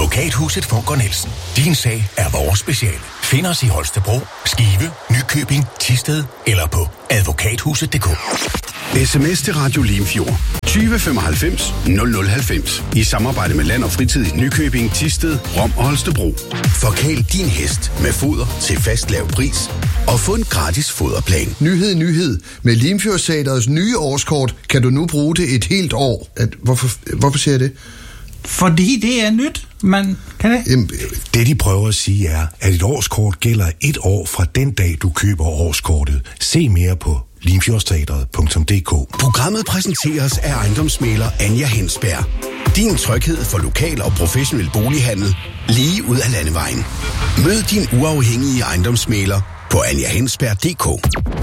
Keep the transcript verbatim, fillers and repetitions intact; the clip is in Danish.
Advokathuset Funker Nielsen. Din sag er vores speciale. Find os i Holstebro, Skive, Nykøbing, Thisted eller på advokathuset punktum d k. Sms til Radio Limfjord tyve femoghalvfems nul nul halvfems i samarbejde med Land og Fritid i Nykøbing, Thisted, Rom og Holstebro. Forkæl din hest med foder til fast lav pris og få en gratis foderplan. Nyhed, nyhed. Med Limfjordteatrets nye årskort kan du nu bruge det et helt år. At, hvorfor, hvorfor siger jeg det? Fordi det er nyt, man kan det. Jamen, Det de prøver at sige er, at et årskort gælder et år fra den dag, du køber årskortet. Se mere på limfjordsteatret punktum d k. Programmet præsenteres af ejendomsmægler Anja Hensberg. Din tryghed for lokal og professionel bolighandel lige ud af landevejen. Mød din uafhængige ejendomsmægler på anja hensberg punktum d k.